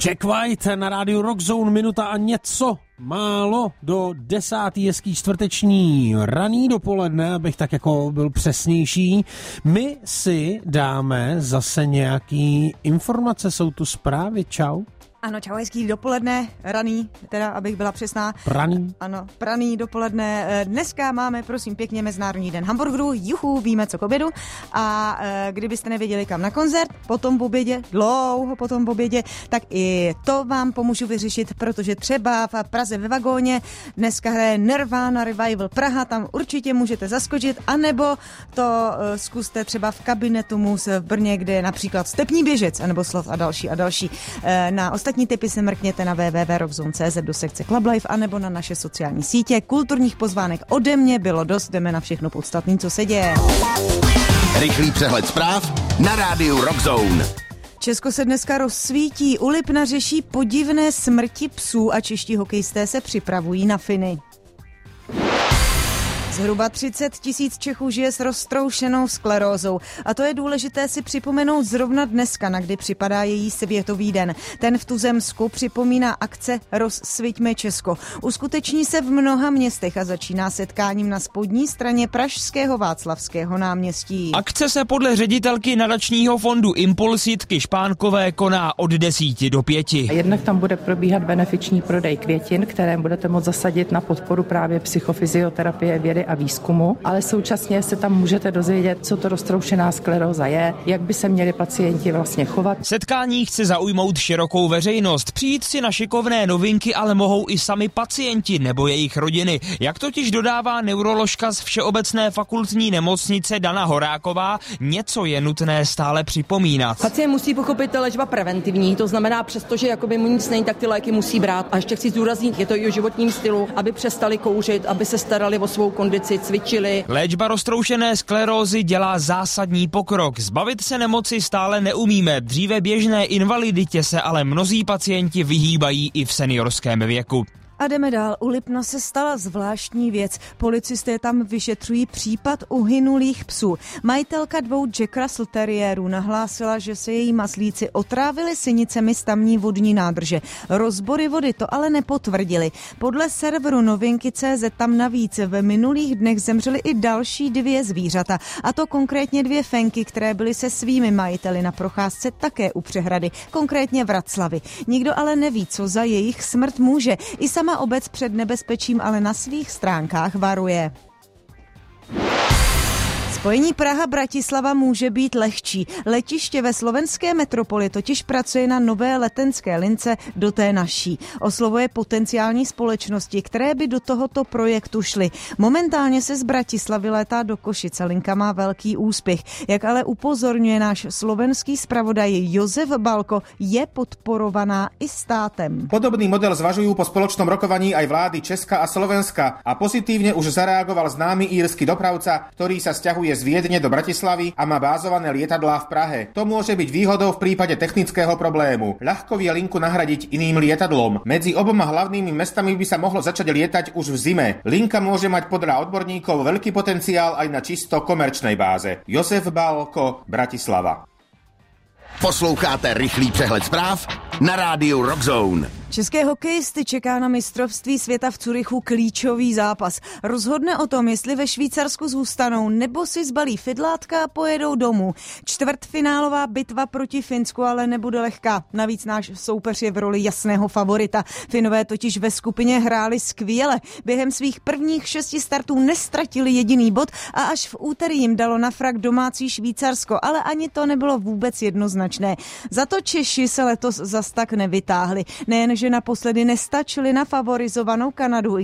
Jack White na rádiu Rockzone, minuta a něco málo do 10. hezký čtvrteční raný dopoledne, abych tak jako byl přesnější. My si dáme zase nějaký informace, jsou tu zprávy, čau. Ano, čau, hezký dopoledne, raný, teda abych byla přesná. Praný. Ano, praný dopoledne. Dneska máme, prosím pěkně, Mezinárodní den hamburgerů, juhu, víme co k obědu. A kdybyste nevěděli kam na koncert, potom v obědě, dlouho potom v obědě, tak i to vám pomůžu vyřešit, protože třeba v Praze ve Vagóně dneska hraje Nirvana Revival Praha, tam určitě můžete zaskočit, anebo to zkuste třeba v Kabinetu Mus v Brně, kde je například Stepní běžec, anebo Slov a další. Na ostatní tipy se mrkněte na www.rockzone.cz do sekce Club Life anebo na naše sociální sítě. Kulturních pozvánek ode mě bylo dost, jdeme na všechno podstatné, co se děje. Rychlý přehled zpráv na rádiu Rockzone. Česko se dneska rozsvítí, u Lipna řeší podivné smrti psů a čeští hokejisté se připravují na Finy. Zhruba 30 000 Čechů žije s roztroušenou sklerózou a to je důležité si připomenout zrovna dneska, na kdy připadá její světový den. Ten v tuzemsku připomíná akce Rozsviťme Česko. Uskuteční se v mnoha městech a začíná setkáním na spodní straně pražského Václavského náměstí. Akce se podle ředitelky nadačního fondu Impuls Jitky Špánkové koná od 10 do 5. Jednak tam bude probíhat benefiční prodej květin, které budete moct zasadit na podporu právě psychofyzioterapie, vědy a výzkumu, ale současně se tam můžete dozvědět, co to roztroušená skleróza je, jak by se měli pacienti vlastně chovat. Setkání chce zaujmout širokou veřejnost. Přijít si na šikovné novinky ale mohou i sami pacienti nebo jejich rodiny. Jak totiž dodává neuroložka z Všeobecné fakultní nemocnice Dana Horáková, něco je nutné stále připomínat. Pacient musí pochopit léčba preventivní, to znamená přestože jakoby mu nic není, tak ty léky musí brát. A ještě chci zdůraznit, je to i o životním stylu, aby přestali kouřit, aby se starali o svou kondici, cvičili. Léčba roztroušené sklerózy dělá zásadní pokrok. Zbavit se nemoci stále neumíme. Dříve běžné invaliditě se ale mnozí pacienti vyhýbají i v seniorském věku. A jdeme dál. U Lipna se stala zvláštní věc. Policisté tam vyšetřují případ uhynulých psů. Majitelka 2 Jack Russell Terriérů nahlásila, že se její mazlíci otrávili sinicemi z tamní vodní nádrže. Rozbory vody to ale nepotvrdili. Podle serveru Novinky.cz tam navíc v minulých dnech zemřely i další 2 zvířata. A to konkrétně 2 fenky, které byly se svými majiteli na procházce také u přehrady, konkrétně v Raclavi. Nikdo ale neví, co za jejich smrt může. I sama obec před nebezpečím ale na svých stránkách varuje. Spojení Praha-Bratislava může být lehčí. Letiště ve slovenské metropoli totiž pracuje na nové letenské lince do té naší. Oslovuje potenciální společnosti, které by do tohoto projektu šly. Momentálně se z Bratislavy létá do Košice. Linka má velký úspěch. Jak ale upozorňuje náš slovenský zpravodaj Jozef Balko, je podporovaná i státem. Podobný model zvažujú po spoločnom rokovaní aj vlády Česka a Slovenska a pozitívne už zareagoval známy írsky dopravca, ktorý sa sťahuje z Viedne do Bratislavy a má bázované lietadlá v Prahe. To môže byť výhodou v prípade technického problému. Ľahko vie linku nahradiť iným lietadlom. Medzi oboma hlavnými mestami by sa mohlo začať lietať už v zime. Linka môže mať podľa odborníkov veľký potenciál aj na čisto komerčnej báze. Josef Balko, Bratislava. Posloucháte rychlý přehled zpráv na rádiu Rockzone. České hokejisty čeká na mistrovství světa v Curychu klíčový zápas. Rozhodne o tom, jestli ve Švýcarsku zůstanou, nebo si zbalí fidlátka a pojedou domů. Čtvrtfinálová bitva proti Finsku ale nebude lehká. Navíc náš soupeř je v roli jasného favorita. Finové totiž ve skupině hráli skvěle. Během svých prvních 6 startů nestratili jediný bod a až v úterý jim dalo na frak domácí Švýcarsko, ale ani to nebylo vůbec jednoznačné. Za to Češi se letos zas tak nevytáhli. Nejen, že naposledy nestačili na favorizovanou Kanadu, i